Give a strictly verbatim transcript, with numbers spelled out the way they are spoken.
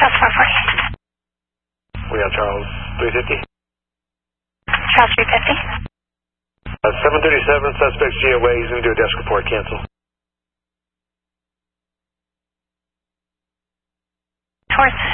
Charles four forty. We got Charles three fifty. Charles three fifty. Uh, seven thirty-seven, suspects G O A. He's going to do a desk report. Cancel. Towards